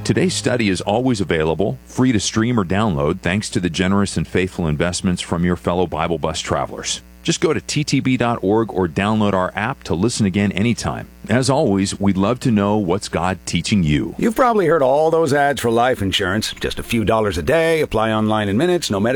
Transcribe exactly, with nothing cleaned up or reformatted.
Today's study is always available, free to stream or download, thanks to the generous and faithful investments from your fellow Bible Bus travelers. Just go to t t b dot org or download our app to listen again anytime. As always, we'd love to know what's God teaching you. You've probably heard all those ads for life insurance. Just a few dollars a day, apply online in minutes, no